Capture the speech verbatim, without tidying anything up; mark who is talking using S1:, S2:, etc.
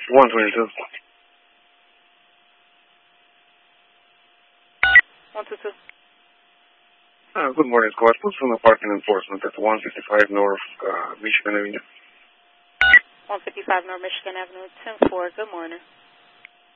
S1: one twenty-two.
S2: one two two.
S1: Uh, good morning, squad. Who's from the parking enforcement at one fifty-five North uh, Michigan Avenue?
S2: one fifty-five North Michigan Avenue, ten four. Good morning.